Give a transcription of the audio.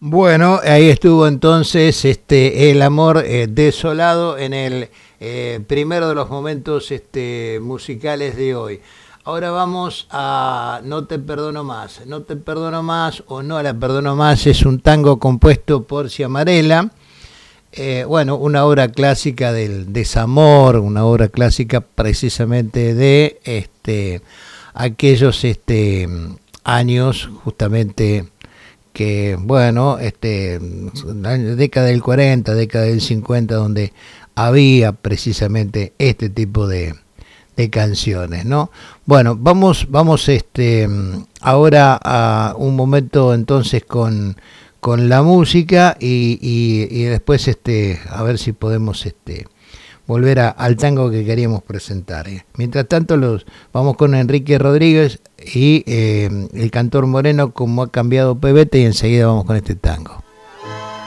Bueno, ahí estuvo entonces el amor desolado en el primero de los momentos musicales de hoy. Ahora vamos a No te perdono más. No te perdono más o No la perdono más es un tango compuesto por Ciamarela. Bueno, una obra clásica del desamor, una obra clásica precisamente de aquellos años justamente que, bueno, la década del 40, década del 50, donde había precisamente este tipo de canciones, ¿no? Bueno, vamos ahora a un momento entonces con la música y después a ver si podemos volver al tango que queríamos presentar. Mientras tanto, vamos con Enrique Rodríguez y el cantor Moreno, como ha cambiado Pebete, y enseguida vamos con este tango.